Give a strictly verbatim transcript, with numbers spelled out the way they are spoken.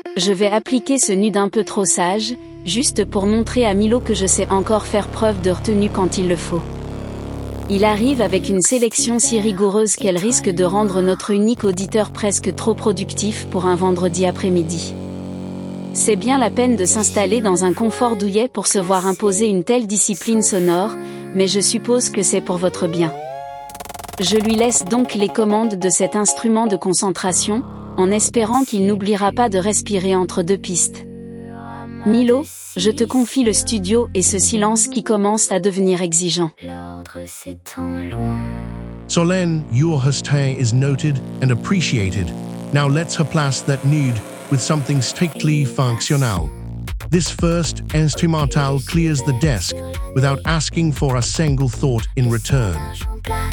Je vais appliquer ce nude un peu trop sage, juste pour montrer à Milo que je sais encore faire preuve de retenue quand il le faut. Il arrive avec une sélection si rigoureuse qu'elle risque de rendre notre unique auditeur presque trop productif pour un vendredi après-midi. C'est bien la peine de s'installer dans un confort douillet pour se voir imposer une telle discipline sonore, mais je suppose que c'est pour votre bien. Je lui laisse donc les commandes de cet instrument de concentration, en espérant qu'il n'oubliera pas de respirer entre deux pistes. Milo, je te confie le studio et ce silence qui commence à devenir exigeant. Solène, your hairstyle is noted and appreciated. Now let's replace that nude with something strictly functional. This first instrumental clears the desk without asking for a single thought in return.